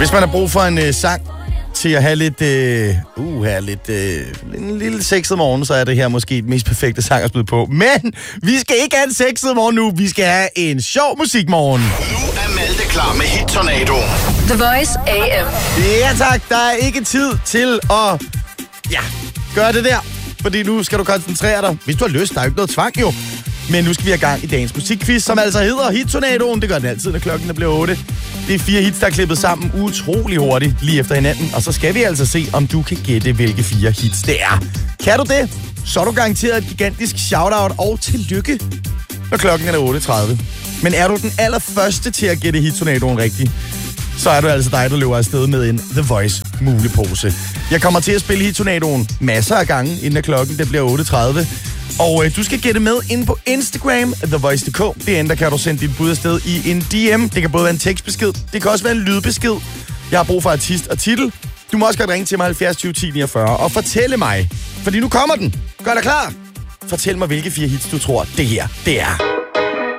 Hvis man har brug for en sang til at have lidt, en lille sexet morgen, så er det her måske den mest perfekte sang at spille på. Men vi skal ikke have en sexet morgen nu, vi skal have en sjov musikmorgen. Nu er Malte klar med Hit-tornado. The Voice AM. Ja tak, der er ikke tid til at gøre det der, fordi nu skal du koncentrere dig. Hvis du har lyst, der er jo ikke noget tvang jo. Men nu skal vi have gang i dagens musikquiz, som altså hedder Hit-tornadoen. Det gør den altid, når klokken bliver 8. Det er 4 hits, der er klippet sammen utrolig hurtigt lige efter hinanden. Og så skal vi altså se, om du kan gætte, hvilke 4 hits det er. Kan du det, så er du garanteret et gigantisk shoutout og tillykke, når klokken er 8.30. Men er du den allerførste til at gætte Hit-tornadoen rigtigt, så er du altså dig, der løber afsted med en The Voice mulepose. Jeg kommer til at spille Hit-tornadoen masser af gange, inden klokken det bliver 8.30. Og du skal gætte med ind på Instagram, thevoice.dk. Der kan du sende dit bud afsted i en DM. Det kan både være en tekstbesked, det kan også være en lydbesked. Jeg har brug for artist og titel. Du må også godt ringe til mig 70 20 10 49 og fortælle mig, fordi nu kommer den. Gør dig klar. Fortæl mig, hvilke 4 hits du tror, det her det er.